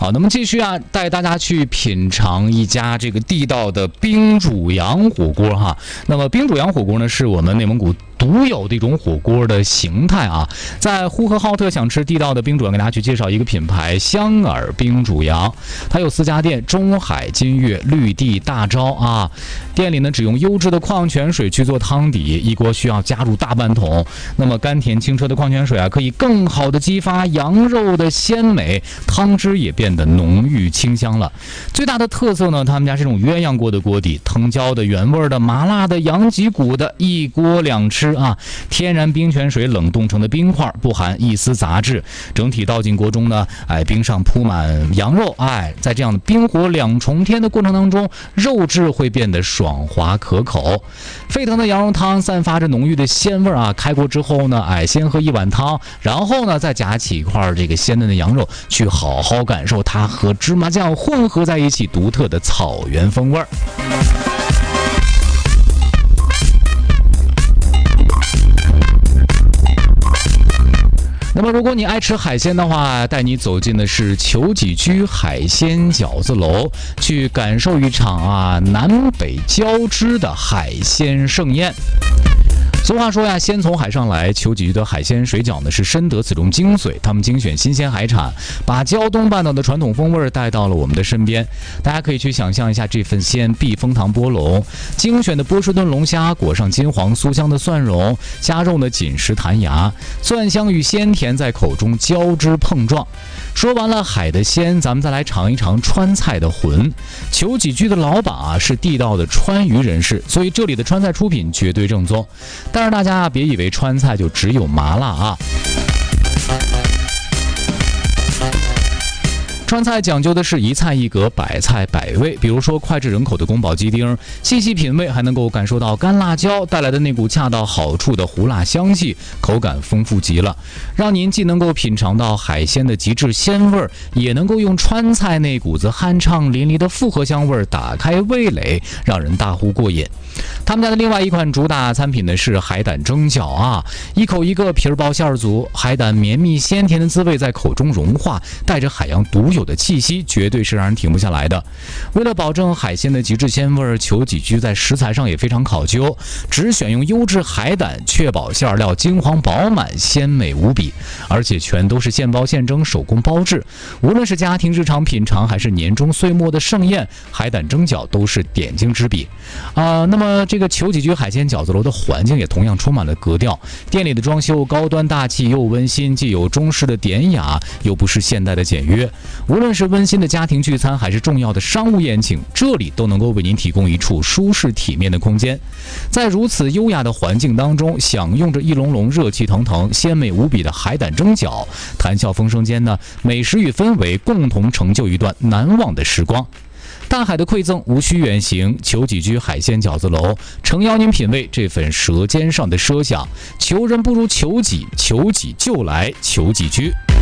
好，那么继续带大家去品尝一家这个地道的冰煮羊火锅哈。那么冰煮羊火锅呢，是我们内蒙古独有的一种火锅的形态啊。在呼和浩特想吃地道的冰煮羊，给大家去介绍一个品牌香饵冰煮羊，它有4家店：中海、金悦、绿地、大招啊。店里呢只用优质的矿泉水去做汤底，一锅需要加入大半桶。那么甘甜清澈的矿泉水可以更好的激发羊肉的鲜美，汤汁也变得浓郁清香了。最大的特色呢，他们家是这种鸳鸯锅的锅底，藤椒的、原味的、麻辣的、羊脊骨的，一锅两吃啊！天然冰泉水冷冻成的冰块，不含一丝杂质，整体倒进锅中呢，冰上铺满羊肉，在这样的冰火两重天的过程当中，肉质会变得爽滑可口。沸腾的羊肉汤散发着浓郁的鲜味开锅之后呢，先喝一碗汤，然后呢再夹起一块这个鲜嫩的羊肉，去好好感受它和芝麻酱混合在一起独特的草原风味。那么如果你爱吃海鲜的话，带你走进的是球己居海鲜饺子楼，去感受一场南北交织的海鲜盛宴。俗话说先从海上来，球己居的海鲜水饺呢是深得此中精髓。他们精选新鲜海产，把胶东半岛的传统风味带到了我们的身边。大家可以去想象一下这份鲜避风塘波龙，精选的波士顿龙虾裹上金黄酥香的蒜蓉，虾肉呢紧实弹牙，蒜香与鲜甜在口中交织碰撞。说完了海的鲜，咱们再来尝一尝川菜的魂。球己居的老板是地道的川渝人士，所以这里的川菜出品绝对正宗。但是大家别以为川菜就只有麻辣川菜讲究的是一菜一格，百菜百味。比如说脍炙人口的宫保鸡丁，细细品味还能够感受到干辣椒带来的那股恰到好处的胡辣香气，口感丰富极了，让您既能够品尝到海鲜的极致鲜味，也能够用川菜那股子酣畅淋漓的复合香味打开味蕾，让人大呼过瘾。他们家的另外一款主打餐品呢是海胆蒸饺一口一个皮儿薄馅儿足，海胆绵密鲜甜的滋味在口中融化，带着海洋独有的气息，绝对是让人停不下来的。为了保证海鲜的极致鲜味，球己居在食材上也非常考究，只选用优质海胆，确保馅料金黄饱满，鲜美无比，而且全都是现包现蒸，手工包制。无论是家庭日常品尝，还是年终岁末的盛宴，海胆蒸饺都是点睛之笔那么这个球己居海鲜饺子楼的环境也同样充满了格调，店里的装修高端大气又温馨，既有中式的典雅，又不失现代的简约。无论是温馨的家庭聚餐，还是重要的商务宴请，这里都能够为您提供一处舒适体面的空间。在如此优雅的环境当中，享用着一笼笼热气腾腾、鲜美无比的海胆蒸饺，谈笑风生间呢，美食与氛围共同成就一段难忘的时光。大海的馈赠无需远行，球己居海鲜饺子楼诚邀您品味这份舌尖上的奢想。求人不如求己，求己就来球己居。